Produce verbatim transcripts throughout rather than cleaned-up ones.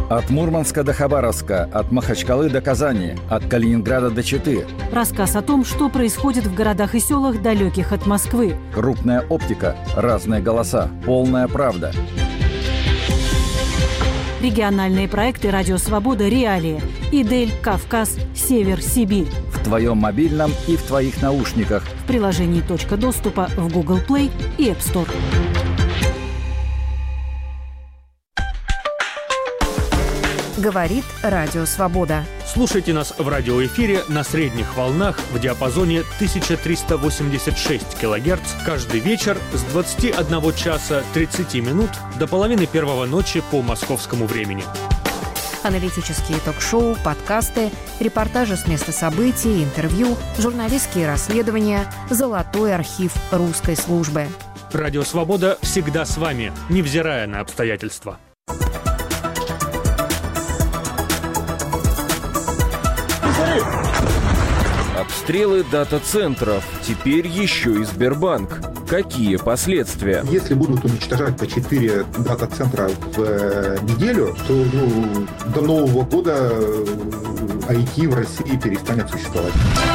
От Мурманска до Хабаровска, от Махачкалы до Казани, от Калининграда до Читы. Рассказ о том, что происходит в городах и селах, далеких от Москвы. Крупная оптика, разные голоса, полная правда. Региональные проекты «Радио Свобода», «Реалии», «Идель», «Кавказ», «Север», «Сибирь». В твоем мобильном и в твоих наушниках. В приложении «Точка доступа» в Google Play и App Store. Говорит Радио Свобода. Слушайте нас в радиоэфире на средних волнах в диапазоне тысяча триста восемьдесят шесть килогерц каждый вечер с двадцати одного часа тридцати минут до половины первого ночи по московскому времени. Аналитические ток-шоу, подкасты, репортажи с места событий, интервью, журналистские расследования, золотой архив русской службы. Радио Свобода всегда с вами, невзирая на обстоятельства. Обстрелы дата-центров. Теперь еще и Сбербанк. Какие последствия? Если будут уничтожать по четыре дата-центра в э, неделю, то ну, до Нового года ай ти в России перестанет существовать.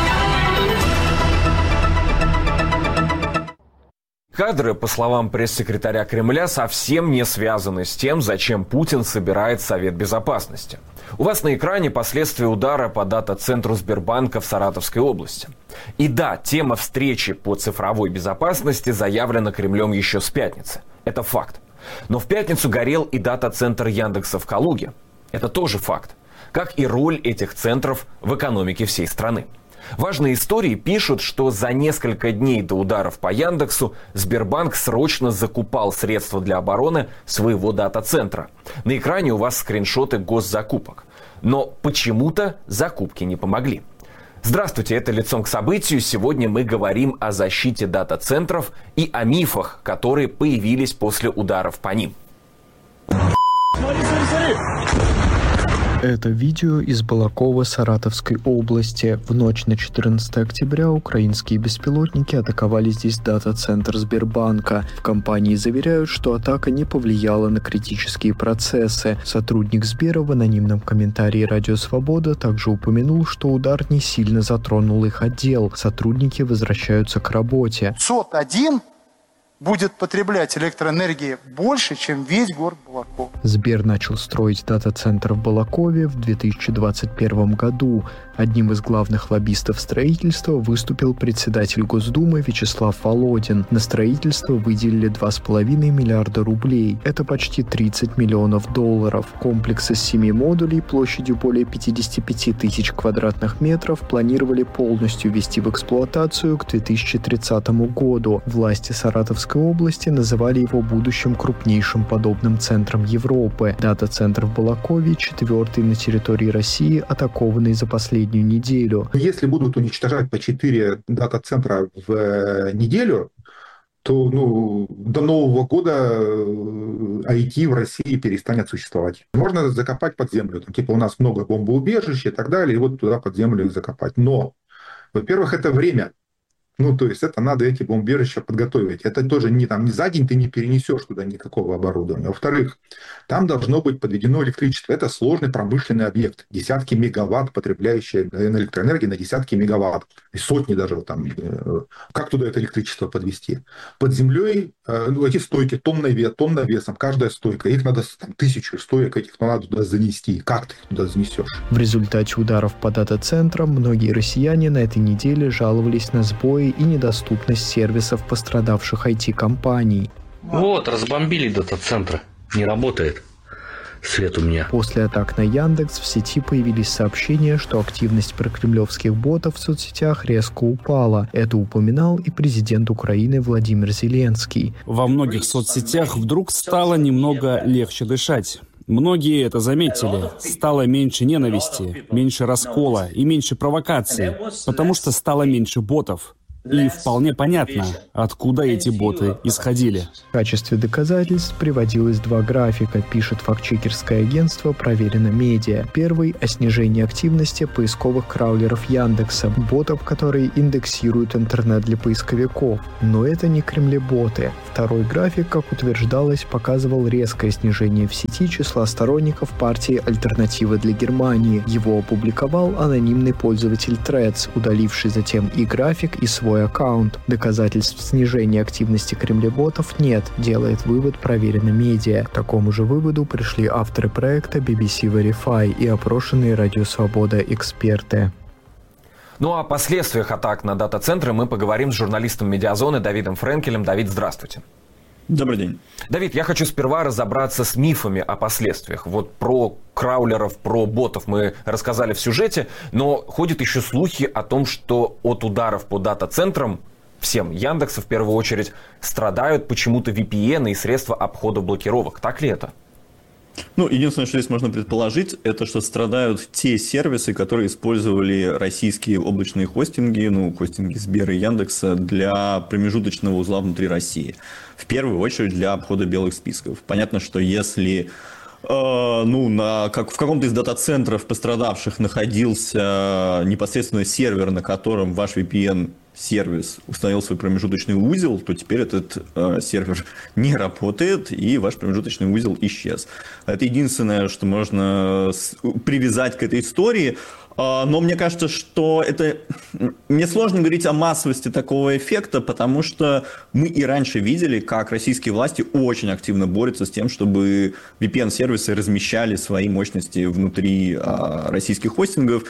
Кадры, по словам пресс-секретаря Кремля, совсем не связаны с тем, зачем Путин собирает Совет Безопасности. У вас на экране последствия удара по дата-центру Сбербанка в Саратовской области. И да, тема встречи по цифровой безопасности заявлена Кремлем еще с пятницы. Это факт. Но в пятницу горел и дата-центр Яндекса в Калуге. Это тоже факт. Как и роль этих центров в экономике всей страны. Важные истории пишут, что за несколько дней до ударов по Яндексу Сбербанк срочно закупал средства для обороны своего дата-центра. На экране у вас скриншоты госзакупок. Но почему-то закупки не помогли. Здравствуйте, это «Лицом к событию». Сегодня мы говорим о защите дата-центров и о мифах, которые появились после ударов по ним. Смотри, смотри, смотри. Это видео из Балакова Саратовской области. В ночь на четырнадцатое октября украинские беспилотники атаковали здесь дата-центр Сбербанка. В компании заверяют, что атака не повлияла на критические процессы. Сотрудник Сбера в анонимном комментарии «Радио Свобода» также упомянул, что удар не сильно затронул их отдел. Сотрудники возвращаются к работе. СОТ один будет потреблять электроэнергии больше, чем весь город Балаков. Сбер начал строить дата-центр в Балакове в две тысячи двадцать первом году. Одним из главных лоббистов строительства выступил председатель Госдумы Вячеслав Володин. На строительство выделили два с половиной миллиарда рублей. Это почти тридцать миллионов долларов. Комплекс из семи модулей площадью более пятидесяти пяти тысяч квадратных метров планировали полностью ввести в эксплуатацию к две тысячи тридцатому году. Власти Саратовской области называли его будущим крупнейшим подобным центром Европы. Дата-центр в Балакове четвертый на территории России, атакованный за последнюю неделю. Если будут уничтожать по четыре дата-центра в неделю, то ну, до Нового года ай ти в России перестанет существовать. Можно закопать под землю. Там, типа у нас много бомбоубежищ и так далее, и вот туда под землю их закопать. Но, во-первых, это время. Ну, то есть это надо эти бомбоубежища подготовить. Это тоже не, там, не за день ты не перенесешь туда никакого оборудования. Во-вторых, там должно быть подведено электричество. Это сложный промышленный объект. Десятки мегаватт, потребляющие электроэнергии на десятки мегаватт. И сотни даже. Там. Как туда это электричество подвести? Под землей ну, эти стойки тонной, вес, тонной весом, каждая стойка. Их надо там, тысячу стоек, этих надо туда занести. Как ты их туда занесешь? В результате ударов по дата-центрам многие россияне на этой неделе жаловались на сбои и недоступность сервисов пострадавших ай ти-компаний. Вот, разбомбили дата-центры. Не работает. Свет у меня. После атак на Яндекс в сети появились сообщения, что активность прокремлевских ботов в соцсетях резко упала. Это упоминал и президент Украины Владимир Зеленский. Во многих соцсетях вдруг стало немного легче дышать. Многие это заметили. Стало меньше ненависти, меньше раскола и меньше провокаций, потому что стало меньше ботов. И вполне понятно, откуда эти боты исходили. В качестве доказательств приводилось два графика, пишет фактчекерское агентство «Проверено Медиа». Первый — о снижении активности поисковых краулеров Яндекса, ботов, которые индексируют интернет для поисковиков. Но это не кремлеботы. Второй график, как утверждалось, показывал резкое снижение в сети числа сторонников партии «Альтернатива для Германии». Его опубликовал анонимный пользователь Threads, удаливший затем и график, и свой аккаунт. Доказательств снижения активности кремлеботов нет, делает вывод «Проверено Медиа». К такому же выводу пришли авторы проекта би би си Verify и опрошенные Радио Свобода эксперты. Ну а о последствиях атак на дата-центры мы поговорим с журналистом «Медиазоны» Давидом Френкелем. Давид, здравствуйте. Добрый день. Давид, я хочу сперва разобраться с мифами о последствиях. Вот про краулеров, про ботов мы рассказали в сюжете, но ходят еще слухи о том, что от ударов по дата-центрам, всем Яндекса в первую очередь, страдают почему-то ви пи эн и средства обхода блокировок. Так ли это? Ну, единственное, что здесь можно предположить, это что страдают те сервисы, которые использовали российские облачные хостинги, ну, хостинги Сбера и Яндекса для промежуточного узла внутри России. В первую очередь для обхода белых списков. Понятно, что если э, ну, на, как в каком-то из дата-центров пострадавших находился непосредственно сервер, на котором ваш ви пи эн сервис установил свой промежуточный узел, то теперь этот э, сервер не работает, и ваш промежуточный узел исчез. Это единственное, что можно с... привязать к этой истории. Э, но мне кажется, что это... Мне сложно говорить о массовости такого эффекта, потому что мы и раньше видели, как российские власти очень активно борются с тем, чтобы ви пи эн-сервисы размещали свои мощности внутри э, российских хостингов.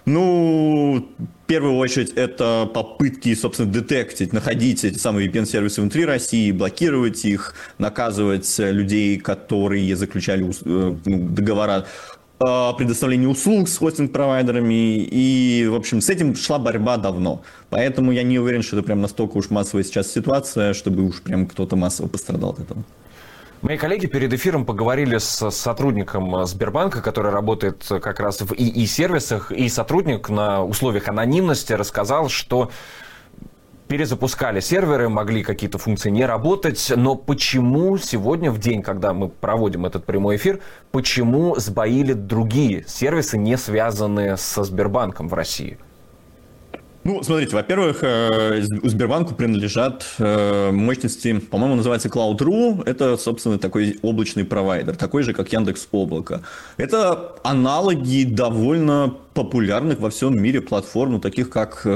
Ну, в первую очередь, это попытки, собственно, детектить, находить эти самые ви пи эн-сервисы внутри России, блокировать их, наказывать людей, которые заключали договора о предоставлении услуг с хостинг-провайдерами. И, в общем, с этим шла борьба давно. Поэтому я не уверен, что это прям настолько уж массовая сейчас ситуация, чтобы уж прям кто-то массово пострадал от этого. Мои коллеги перед эфиром поговорили с сотрудником Сбербанка, который работает как раз в и и-сервисах, и сотрудник на условиях анонимности рассказал, что перезапускали серверы, могли какие-то функции не работать, но почему сегодня, в день, когда мы проводим этот прямой эфир, почему сбоили другие сервисы, не связанные со Сбербанком в России? Ну, смотрите, во-первых, у Сбербанку принадлежат мощности, по-моему, называется Cloud.ru. Это, собственно, такой облачный провайдер, такой же, как Яндекс.Облако. Это аналоги довольно популярных во всем мире платформ, таких как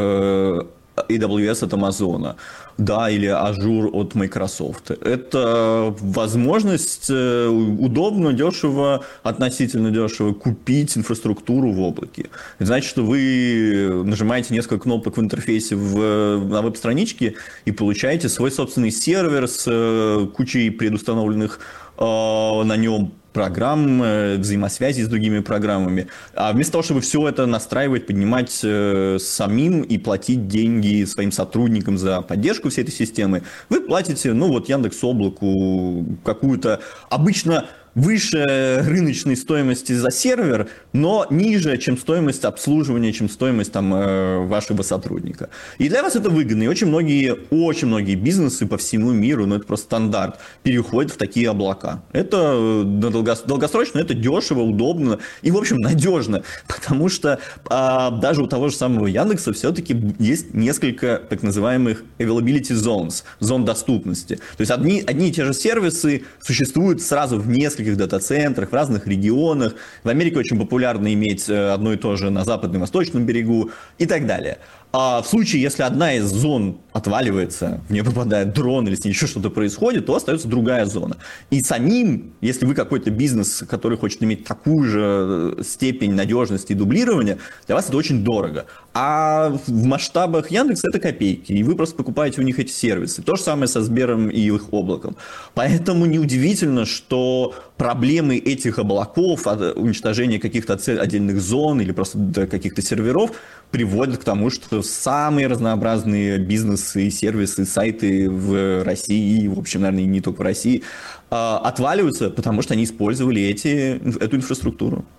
эй дабл ю эс от Амазона, да, или Azure от Microsoft. Это возможность удобно, дешево, относительно дешево купить инфраструктуру в облаке. Это значит, что вы нажимаете несколько кнопок в интерфейсе в, на веб-страничке и получаете свой собственный сервер с кучей предустановленных э, на нем программ, взаимосвязи с другими программами. А вместо того, чтобы все это настраивать, поднимать э, самим и платить деньги своим сотрудникам за поддержку всей этой системы, вы платите, ну вот, Яндекс.Облаку какую-то обычно выше рыночной стоимости за сервер, но ниже, чем стоимость обслуживания, чем стоимость там, вашего сотрудника. И для вас это выгодно. И очень многие, очень многие бизнесы по всему миру, ну это просто стандарт, переходят в такие облака. Это долгосрочно, это дешево, удобно и, в общем, надежно. Потому что а, даже у того же самого Яндекса все-таки есть несколько так называемых availability zones, зон доступности. То есть одни, одни и те же сервисы существуют сразу в нескольких дата-центрах, в разных регионах. В Америке очень популярно иметь одно и то же на западном и восточном берегу и так далее. А в случае, если одна из зон отваливается, в нее попадает дрон или с ней еще что-то происходит, то остается другая зона. И самим, если вы какой-то бизнес, который хочет иметь такую же степень надежности и дублирования, для вас это очень дорого. А в масштабах Яндекса это копейки, и вы просто покупаете у них эти сервисы. То же самое со Сбером и их облаком. Поэтому неудивительно, что проблемы этих облаков, уничтожение каких-то отдельных зон или просто каких-то серверов приводят к тому, что самые разнообразные бизнесы, сервисы, сайты в России, в общем, наверное, и не только в России, отваливаются, потому что они использовали эти, эту инфраструктуру.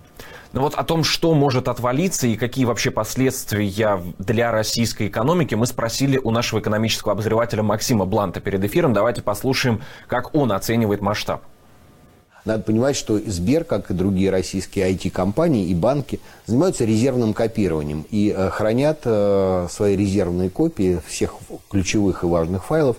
Но вот о том, что может отвалиться и какие вообще последствия для российской экономики, мы спросили у нашего экономического обозревателя Максима Бланта перед эфиром. Давайте послушаем, как он оценивает масштаб. Надо понимать, что Сбер, как и другие российские ай ти-компании и банки, занимаются резервным копированием и э, хранят э, свои резервные копии всех ключевых и важных файлов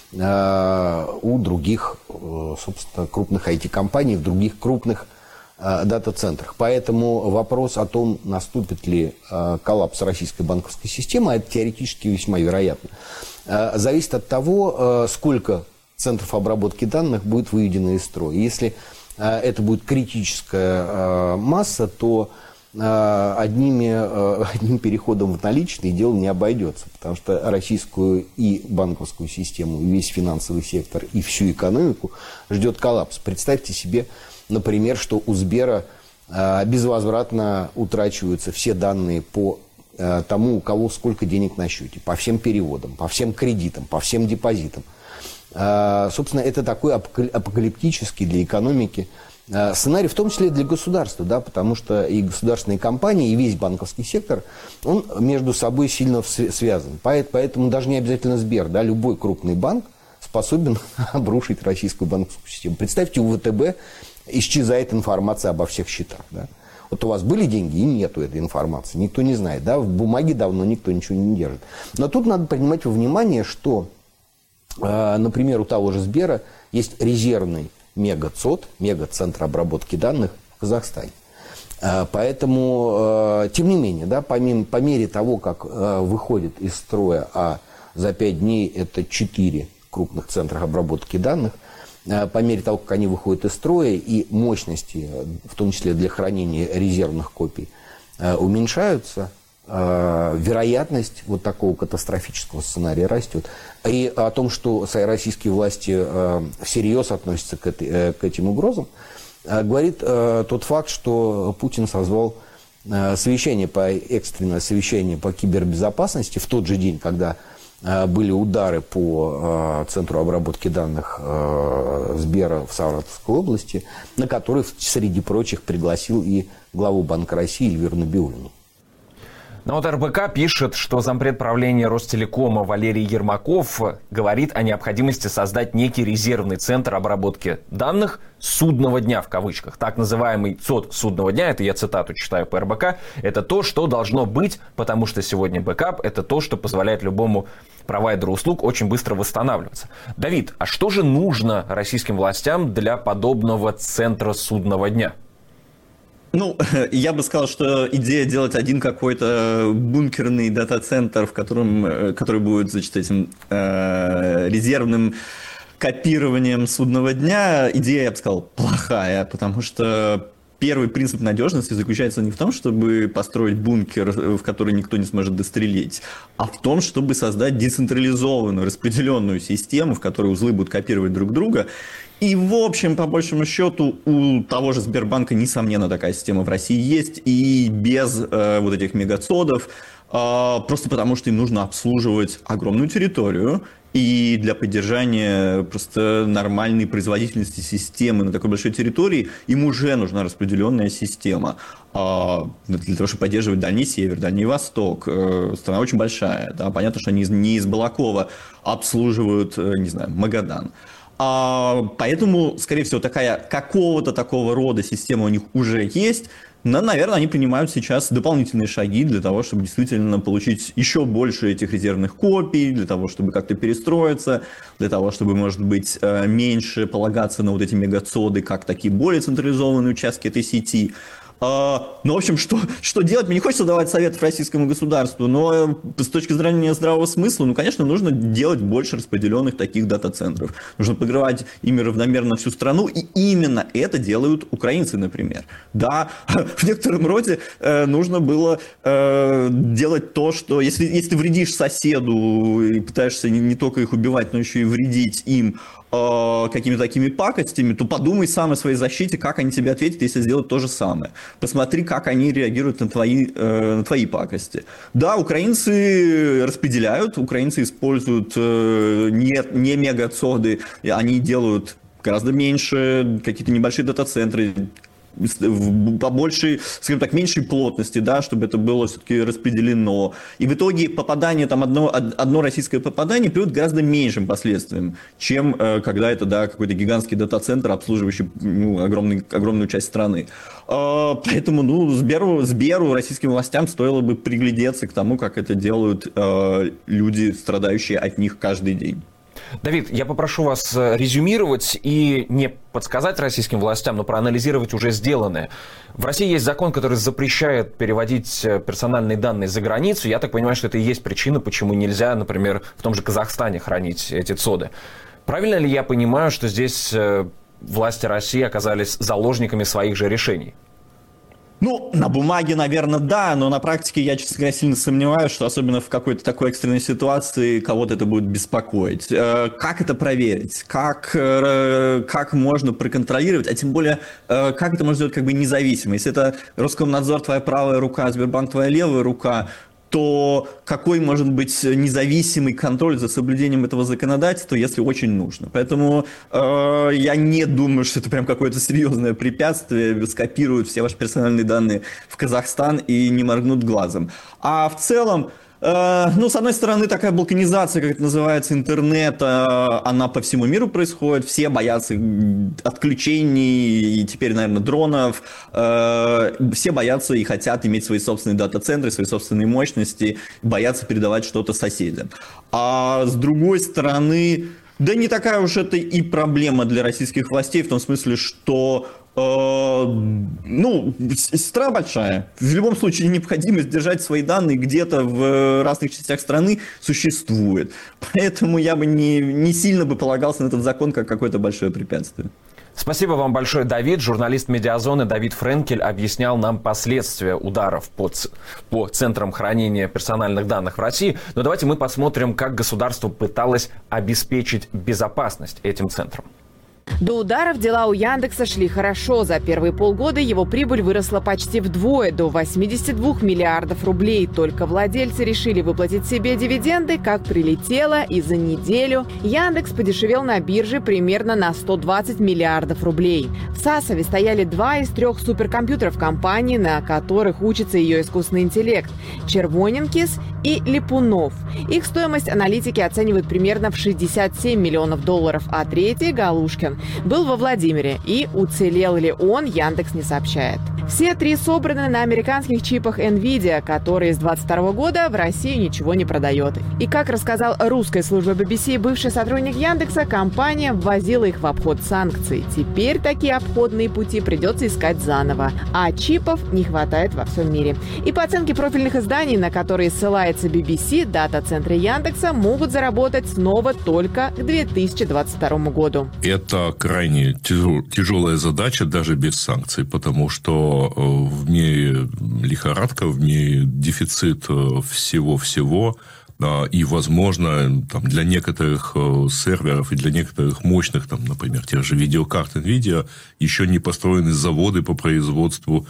э, у других, э, собственно, крупных ай ти-компаний, в других крупных э, дата-центрах. Поэтому вопрос о том, наступит ли э, коллапс российской банковской системы, это теоретически весьма вероятно, э, зависит от того, э, сколько центров обработки данных будет выведено из строя. Если э, это будет критическая э, масса, то э, одними, э, одним переходом в наличные дело не обойдется, потому что российскую и банковскую систему, и весь финансовый сектор, и всю экономику ждет коллапс. Представьте себе, например, что у Сбера э, безвозвратно утрачиваются все данные по э, тому, у кого сколько денег на счете, по всем переводам, по всем кредитам, по всем депозитам. Собственно, это такой апокалиптический для экономики сценарий, в том числе для государства, да, потому что и государственные компании, и весь банковский сектор, он между собой сильно связан. Поэтому даже не обязательно Сбер, да, любой крупный банк способен обрушить российскую банковскую систему. Представьте, у ВТБ исчезает информация обо всех счетах. Да. Вот у вас были деньги, и нету этой информации, никто не знает. Да, в бумаге давно никто ничего не держит. Но тут надо принимать во внимание, что, например, у того же Сбера есть резервный мегацод, мегацентр обработки данных в Казахстане. Поэтому, тем не менее, да, помимо, по мере того, как выходит из строя, а за пять дней это четыре крупных центра обработки данных, по мере того, как они выходят из строя и мощности, в том числе для хранения резервных копий, уменьшаются, вероятность вот такого катастрофического сценария растет. И о том, что российские власти всерьез относятся к, этой, к этим угрозам, говорит тот факт, что Путин созвал совещание по, экстренное совещание по кибербезопасности в тот же день, когда были удары по центру обработки данных Сбера в Саратовской области, на который, среди прочих, пригласил и главу Банка России Эльвиру Набиуллину. Но вот эр бэ ка пишет, что зампред правления Ростелекома Валерий Ермаков говорит о необходимости создать некий резервный центр обработки данных судного дня, в кавычках. Так называемый ЦОД судного дня, это я цитату читаю по эр бэ ка, это то, что должно быть, потому что сегодня бэкап – это то, что позволяет любому провайдеру услуг очень быстро восстанавливаться. Давид, а что же нужно российским властям для подобного центра судного дня? Ну, я бы сказал, что идея делать один какой-то бункерный дата-центр, в котором, который будет, значит, этим э, резервным копированием судного дня, идея, я бы сказал, плохая, потому что первый принцип надежности заключается не в том, чтобы построить бункер, в который никто не сможет дострелить, а в том, чтобы создать децентрализованную, распределенную систему, в которой узлы будут копировать друг друга. И, в общем, по большому счету, у того же Сбербанка, несомненно, такая система в России есть, и без э, вот этих мегацодов, э, просто потому что им нужно обслуживать огромную территорию, и для поддержания просто нормальной производительности системы на такой большой территории им уже нужна распределенная система. Э, для того, чтобы поддерживать Дальний Север, Дальний Восток, э, страна очень большая, да, понятно, что они не из Балакова обслуживают, э, не знаю, Магадан. А, поэтому, скорее всего, такая, какого-то такого рода система у них уже есть. Но, наверное, они принимают сейчас дополнительные шаги для того, чтобы действительно получить еще больше этих резервных копий, для того, чтобы как-то перестроиться, для того, чтобы, может быть, меньше полагаться на вот эти мегацоды, как такие более централизованные участки этой сети. Uh, ну, в общем, что, что делать? Мне не хочется давать советов российскому государству, но с точки зрения здравого смысла, ну, конечно, нужно делать больше распределенных таких дата-центров. Нужно покрывать ими равномерно всю страну, и именно это делают украинцы, например. Да, в некотором роде э, нужно было э, делать то, что если, если ты вредишь соседу и пытаешься не, не только их убивать, но еще и вредить им какими-то такими пакостями, то подумай сам о своей защите, как они тебе ответят, если сделают то же самое. Посмотри, как они реагируют на твои, э, на твои пакости. Да, украинцы распределяют, украинцы используют э, не, не мегацоды, они делают гораздо меньше, какие-то небольшие дата-центры, по большей, скажем так, меньшей плотности, да, чтобы это было все-таки распределено. И в итоге попадание, там, одно, одно российское попадание приводит к гораздо меньшим последствиям, чем э, когда это, да, какой-то гигантский дата-центр, обслуживающий ну, огромный, огромную часть страны. Э, поэтому, ну, Сберу, Сберу, российским властям стоило бы приглядеться к тому, как это делают э, люди, страдающие от них каждый день. Давид, я попрошу вас резюмировать и не подсказать российским властям, но проанализировать уже сделанное. В России есть закон, который запрещает переводить персональные данные за границу. Я так понимаю, что это и есть причина, почему нельзя, например, в том же Казахстане хранить эти цоды. Правильно ли я понимаю, что здесь власти России оказались заложниками своих же решений? Ну, на бумаге, наверное, да, но на практике я, честно говоря, сильно сомневаюсь, что особенно в какой-то такой экстренной ситуации кого-то это будет беспокоить. Как это проверить? Как, как можно проконтролировать? А тем более, как это можно сделать как бы независимо? Если это Роскомнадзор твоя правая рука, Сбербанк твоя левая рука, то какой может быть независимый контроль за соблюдением этого законодательства, если очень нужно. Поэтому э, я не думаю, что это прям какое-то серьезное препятствие, скопируют все ваши персональные данные в Казахстан и не моргнут глазом. А в целом, э, ну, с одной стороны, такая балканизация, как это называется, интернета, она по всему миру происходит, все боятся отключений и теперь, наверное, дронов, э, все боятся и хотят иметь свои собственные дата-центры, свои собственные мощности, боятся передавать что-то соседям. А с другой стороны, да не такая уж это и проблема для российских властей, в том смысле, что ну, страна большая. В любом случае необходимость держать свои данные где-то в разных частях страны существует. Поэтому я бы не, не сильно бы полагался на этот закон как какое-то большое препятствие. Спасибо вам большое, Давид. Журналист «Медиазоны» Давид Френкель объяснял нам последствия ударов по, по центрам хранения персональных данных в России. Но давайте мы посмотрим, как государство пыталось обеспечить безопасность этим центрам. До ударов дела у Яндекса шли хорошо. За первые полгода его прибыль выросла почти вдвое, до восемьдесят двух миллиардов рублей. Только владельцы решили выплатить себе дивиденды, как прилетело, и за неделю Яндекс подешевел на бирже примерно на сто двадцать миллиардов рублей. В Сасове стояли два из трех суперкомпьютеров компании, на которых учится ее искусственный интеллект – Червоненкис и Липунов. Их стоимость аналитики оценивают примерно в шестьдесят семь миллионов долларов, а третий – Галушкин – был во Владимире, и уцелел ли он, Яндекс не сообщает. Все три собраны на американских чипах NVIDIA, которые с двадцать второго года в России ничего не продает. И как рассказал русской службе би би си бывший сотрудник Яндекса, компания ввозила их в обход санкций. Теперь такие обходные пути придется искать заново, а чипов не хватает во всем мире. И по оценке профильных изданий, на которые ссылается би би си, дата-центры Яндекса могут заработать снова только к две тысячи двадцать второму году. Это крайне тяжелая задача даже без санкций, потому что в мире лихорадка, в мире дефицит всего-всего, и, возможно, там, для некоторых серверов и для некоторых мощных, там, например, тех же видеокарт NVIDIA еще не построены заводы по производству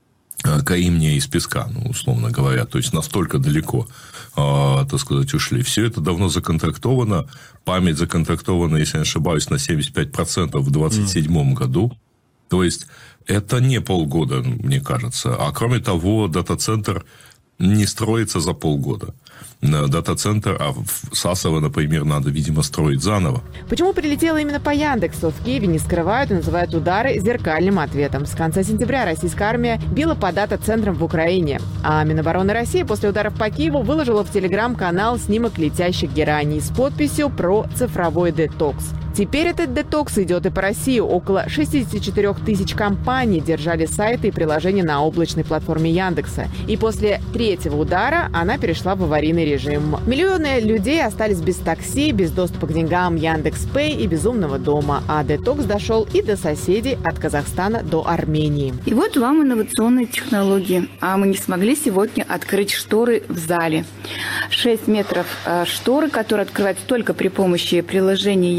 камня из песка, ну, условно говоря, то есть настолько далеко, э, так сказать, ушли. Все это давно законтрактовано, память законтрактована, если не ошибаюсь, на семьдесят пять процентов в двадцать седьмом году, то есть это не полгода, мне кажется, а кроме того, дата-центр не строится за полгода. Дата-центр, а в Сасово, например, надо, видимо, строить заново. Почему прилетело именно по Яндексу? В Киеве не скрывают и называют удары зеркальным ответом. С конца сентября российская армия била по дата-центрам в Украине. А Минобороны России после ударов по Киеву выложила в Телеграм-канал снимок летящих гераний с подписью про цифровой детокс. Теперь этот детокс идет и по России. Около шестьдесят четыре тысяч компаний держали сайты и приложения на облачной платформе Яндекса. И после третьего удара она перешла в аварийный режим. Миллионы людей остались без такси, без доступа к деньгам Яндекс.Пэй и безумного дома. А детокс дошел и до соседей от Казахстана до Армении. И вот вам инновационные технологии. А мы не смогли сегодня открыть шторы в зале. шесть метров шторы, которые открываются только при помощи приложения Яндекс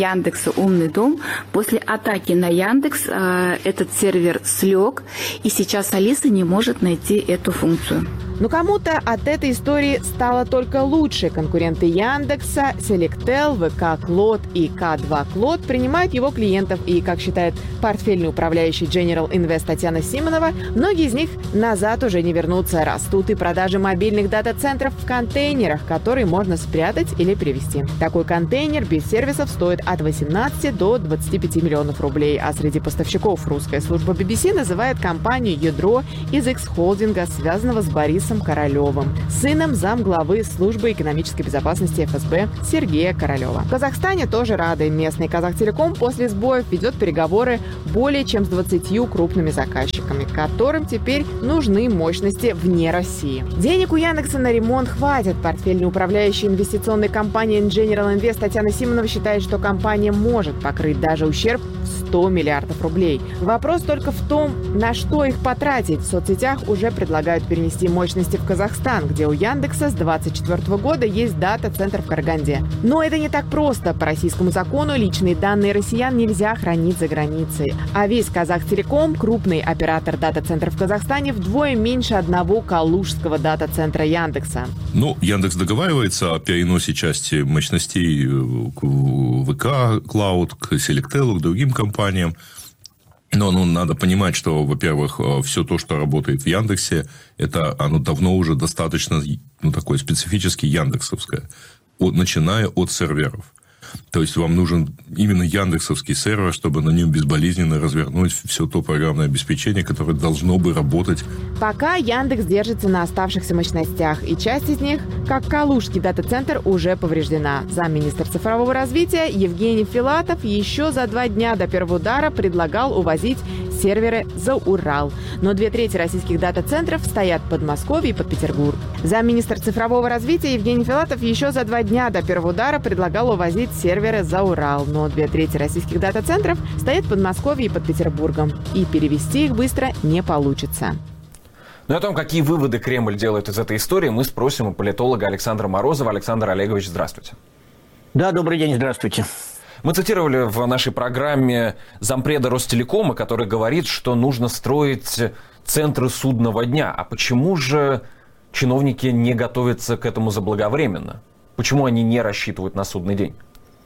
Яндекса «Умный дом». После атаки на Яндекс э, этот сервер слег, и сейчас Алиса не может найти эту функцию. Но кому-то от этой истории стало только лучше. Конкуренты Яндекса, Селектел, ВК Клод и К два Клод принимают его клиентов. И, как считает портфельный управляющий General Invest Татьяна Симонова, многие из них назад уже не вернутся. Растут и продажи мобильных дата-центров в контейнерах, которые можно спрятать или перевести. Такой контейнер без сервисов стоит от восемнадцати до двадцати пяти миллионов рублей. А среди поставщиков русская служба би би си называет компанию «Ядро» из X-холдинга, связанного с Борисом Королевым, сыном замглавы службы экономической безопасности эф эс бэ Сергея Королева. В Казахстане тоже рады. Местный Казахтелеком после сбоев ведет переговоры более чем с двадцатью крупными заказчиками, которым теперь нужны мощности вне России. Денег у Яндекса на ремонт хватит. Портфельный управляющий инвестиционной компании General Invest Татьяна Симонова считает, что компания может покрыть даже ущерб в сто миллиардов рублей. Вопрос только в том, на что их потратить. В соцсетях уже предлагают перенести мощности в Казахстан, где у Яндекса с двадцать четвёртого года есть дата-центр в Караганде. Но это не так просто. По российскому закону личные данные россиян нельзя хранить за границей. А весь Казахтелеком, крупный оператор дата-центров в Казахстане, вдвое меньше одного калужского дата-центра Яндекса. Ну, Яндекс договаривается о переносе части мощностей к ВК Клауд, к Селектелу, к другим компаниям. Но ну, надо понимать, что, во-первых, все то, что работает в Яндексе, это оно давно уже достаточно, ну, такое специфически яндексовское, от, начиная от серверов. То есть, вам нужен именно яндексовский сервер, чтобы на нем безболезненно развернуть все то программное обеспечение, которое должно бы работать. Пока Яндекс держится на оставшихся мощностях, и часть из них, как Калужский дата-центр, уже повреждена. Замминистра цифрового развития Евгений Филатов еще за два дня до первого удара предлагал увозить серверы за Урал. Но две трети российских дата-центров стоят в Подмосковье и под Петербург. Замминистра цифрового развития Евгений Филатов еще за два дня до первого удара предлагал увозить серверы за Урал. Но две трети российских дата-центров стоят в Подмосковье и под Петербургом. И перевести их быстро не получится. Ну и о том, какие выводы Кремль делает из этой истории, мы спросим у политолога Александра Морозова. Александр Олегович, здравствуйте. Да, добрый день, здравствуйте. Мы цитировали в нашей программе зампреда Ростелекома, который говорит, что нужно строить центры судного дня. А почему же чиновники не готовятся к этому заблаговременно? Почему они не рассчитывают на судный день?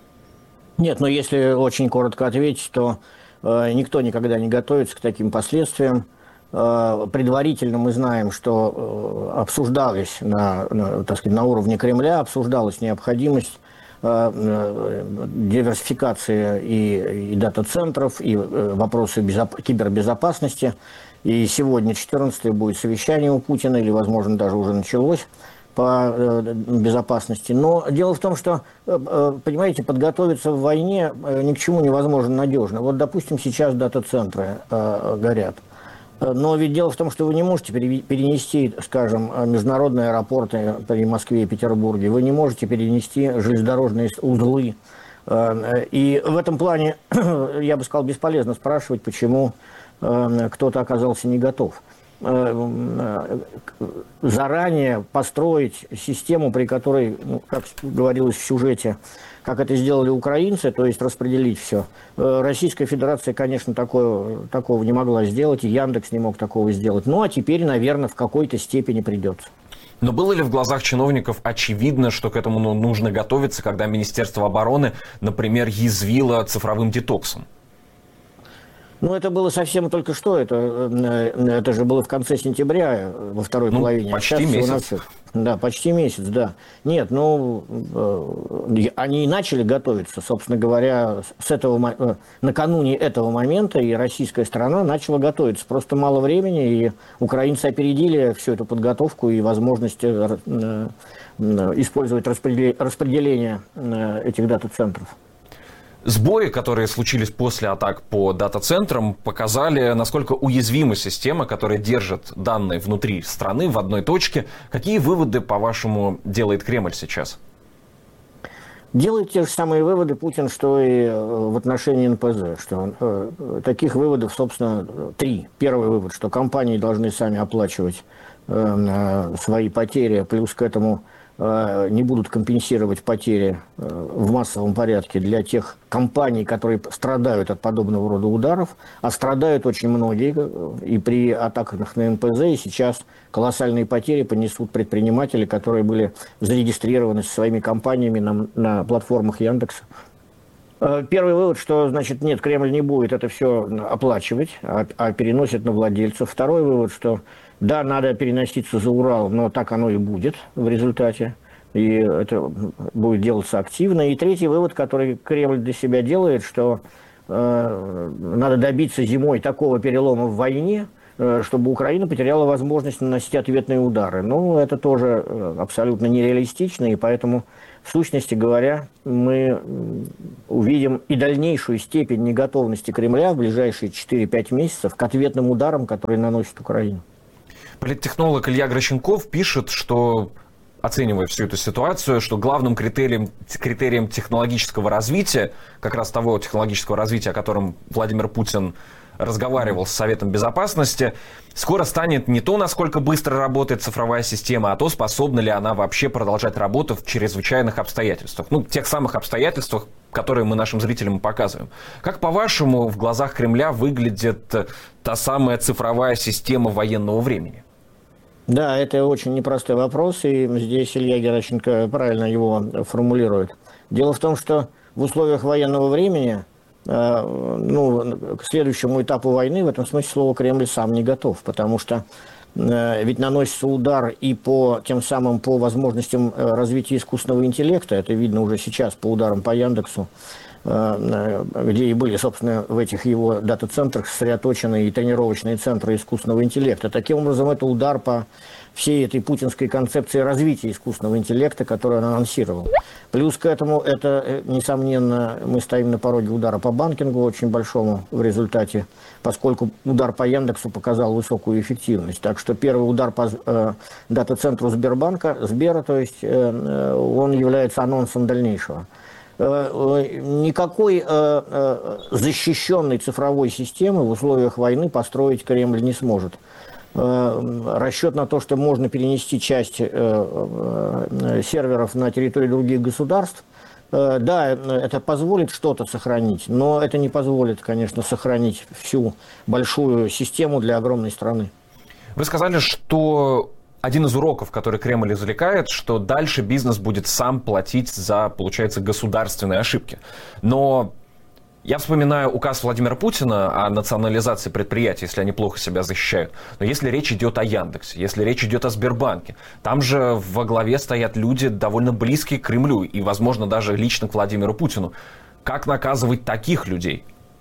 Нет, но если очень коротко ответить, то э, никто никогда не готовится к таким последствиям. Э, предварительно мы знаем, что э, обсуждалось на, на, так сказать, на уровне Кремля, обсуждалась необходимость э, э, диверсификации и, и дата-центров, и э, вопросы безоп- кибербезопасности. И сегодня, четырнадцатое, будет совещание у Путина, или, возможно, даже уже началось, по безопасности. Но дело в том, что, понимаете, подготовиться в войне ни к чему невозможно надежно. Вот, допустим, сейчас дата-центры горят. Но ведь дело в том, что вы не можете перенести, скажем, международные аэропорты при Москве и Петербурге, вы не можете перенести железнодорожные узлы. И в этом плане, я бы сказал, бесполезно спрашивать, почему кто-то оказался не готов. Заранее построить систему, при которой, ну, как говорилось в сюжете, как это сделали украинцы, то есть распределить все. Российская Федерация, конечно, такое, такого не могла сделать, и Яндекс не мог такого сделать. Ну, а теперь, наверное, в какой-то степени придется. Но было ли в глазах чиновников очевидно, что к этому нужно готовиться, когда Министерство обороны, например, язвило цифровым детоксом? Ну, это было совсем только что, это, это же было в конце сентября, во второй ну, половине. Почти месяц. Да, почти месяц, да. Нет, ну, они и начали готовиться, собственно говоря, с этого, накануне этого момента, и российская сторона начала готовиться. Просто мало времени, и украинцы опередили всю эту подготовку и возможность использовать распределение этих дата-центров. Сбои, которые случились после атак по дата-центрам, показали, насколько уязвима система, которая держит данные внутри страны в одной точке. Какие выводы, по-вашему, делает Кремль сейчас? Делает те же самые выводы Путин, что и в отношении эн пэ зэ. Что, э, таких выводов, собственно, три. Первый вывод, что компании должны сами оплачивать э, свои потери, плюс к этому не будут компенсировать потери в массовом порядке для тех компаний, которые страдают от подобного рода ударов, а страдают очень многие, и при атаках на эн пэ зэ и сейчас колоссальные потери понесут предприниматели, которые были зарегистрированы со своими компаниями на, на платформах Яндекса. Первый вывод, что, значит, нет, Кремль не будет это все оплачивать, а, а переносит на владельцев. Второй вывод, что да, надо переноситься за Урал, но так оно и будет в результате, и это будет делаться активно. И третий вывод, который Кремль для себя делает, что э, надо добиться зимой такого перелома в войне, э, чтобы Украина потеряла возможность наносить ответные удары. Но это тоже абсолютно нереалистично, и поэтому, в сущности говоря, мы увидим и дальнейшую степень неготовности Кремля в ближайшие четыре-пять месяцев к ответным ударам, которые наносит Украина. Политтехнолог Илья Гращенков пишет, что, оценивая всю эту ситуацию, что главным критерием, критерием технологического развития, как раз того технологического развития, о котором Владимир Путин разговаривал с Советом Безопасности, скоро станет не то, насколько быстро работает цифровая система, а то, способна ли она вообще продолжать работу в чрезвычайных обстоятельствах. Ну, тех самых обстоятельствах, которые мы нашим зрителям показываем. Как, по-вашему, в глазах Кремля выглядит та самая цифровая система военного времени? Да, это очень непростой вопрос, и здесь Илья Геращенко правильно его формулирует. Дело в том, что в условиях военного времени, э, ну, к следующему этапу войны, в этом смысле слова Кремль сам не готов, потому что э, ведь наносится удар и по тем самым по возможностям развития искусственного интеллекта, это видно уже сейчас по ударам по Яндексу, э, где и были, собственно, в этих его дата-центрах сосредоточены и тренировочные центры искусственного интеллекта. Таким образом, это удар по всей этой путинской концепции развития искусственного интеллекта, которую он анонсировал. Плюс к этому, это, несомненно, мы стоим на пороге удара по банкингу очень большому в результате, поскольку удар по Яндексу показал высокую эффективность. Так что первый удар по э, дата-центру Сбербанка, Сбера, то есть, э, он является анонсом дальнейшего. Никакой защищенной цифровой системы в условиях войны построить Кремль не сможет. Расчет на то, что можно перенести часть серверов на территорию других государств, да, это позволит что-то сохранить, но это не позволит, конечно, сохранить всю большую систему для огромной страны. Вы сказали, что один из уроков, который Кремль извлекает, что дальше бизнес будет сам платить за, получается, государственные ошибки. Но я вспоминаю указ Владимира Путина о национализации предприятий, если они плохо себя защищают. Но если речь идет о Яндексе, если речь идет о Сбербанке, там же во главе стоят люди довольно близкие к Кремлю и, возможно, даже лично к Владимиру Путину. Как наказывать таких людей?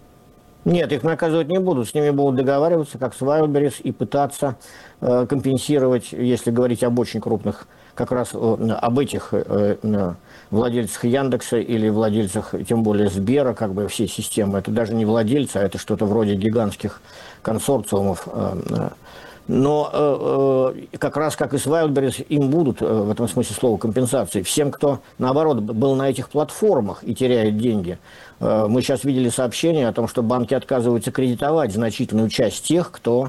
Нет, их наказывать не будут. С ними будут договариваться, как с Wildberries, и пытаться э, компенсировать, если говорить об очень крупных, как раз э, об этих э, э, владельцах Яндекса или владельцах, тем более Сбера, как бы всей системы. Это даже не владельцы, а это что-то вроде гигантских консорциумов. Э, э. Но э, э, как раз как и с Wildberries, им будут, э, в этом смысле слова, компенсации. Всем, кто, наоборот, был на этих платформах и теряет деньги. Э, мы сейчас видели сообщение о том, что банки отказываются кредитовать значительную часть тех, кто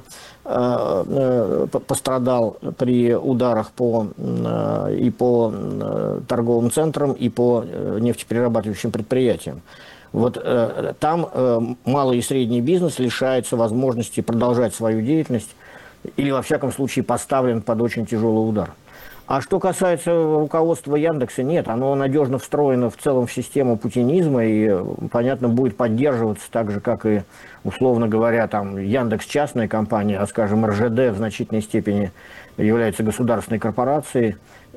э, э, пострадал при ударах по, э, и по э, торговым центрам, и по э, нефтеперерабатывающим предприятиям. Вот э, там э, малый и средний бизнес лишается возможности продолжать свою деятельность, или, во всяком случае, поставлен под очень тяжелый удар. А что касается руководства Яндекса, нет, оно надежно встроено в целом в систему путинизма и, понятно, будет поддерживаться так же, как и, условно говоря, там Яндекс частная компания, а, скажем, эр жэ дэ в значительной степени является государственной корпорацией.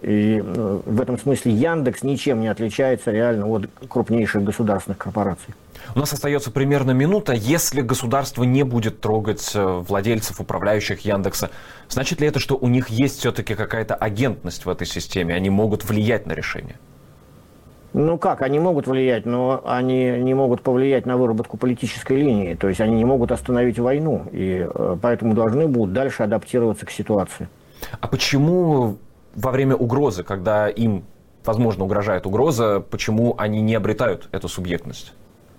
И в этом смысле Яндекс ничем не отличается реально от крупнейших государственных корпораций. У нас остается примерно минута. Если государство не будет трогать владельцев, управляющих Яндекса, значит ли это, что у них есть все-таки какая-то агентность в этой системе? Они могут влиять на решение? Ну как, они могут влиять, но они не могут повлиять на выработку политической линии. То есть они не могут остановить войну. И поэтому должны будут дальше адаптироваться к ситуации. А почему во время угрозы, когда им, возможно, угрожает угроза, почему они не обретают эту субъектность?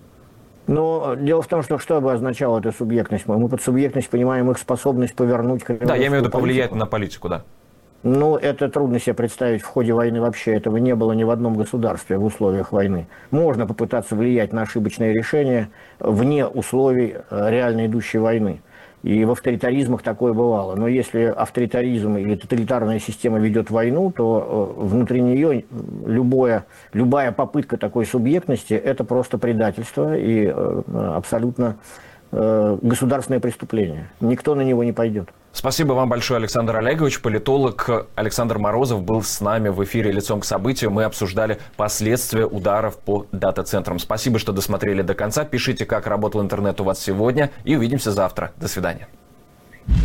Но дело в том, что что бы означала эта субъектность? Мы под субъектность понимаем их способность повернуть кремлевскую Да, я имею в виду политику. повлиять на политику, да. Ну, это трудно себе представить в ходе войны вообще. Этого не было ни в одном государстве в условиях войны. Можно попытаться влиять на ошибочные решения вне условий реально идущей войны. И в авторитаризмах такое бывало. Но если авторитаризм или тоталитарная система ведет войну, то внутри нее любое, любая попытка такой субъектности – это просто предательство и абсолютно государственное преступление. Никто на него не пойдет. Спасибо вам большое, Александр Олегович. Политолог Александр Морозов был с нами в эфире «Лицом к событию». Мы обсуждали последствия ударов по дата-центрам. Спасибо, что досмотрели до конца. Пишите, как работал интернет у вас сегодня. И увидимся завтра. До свидания.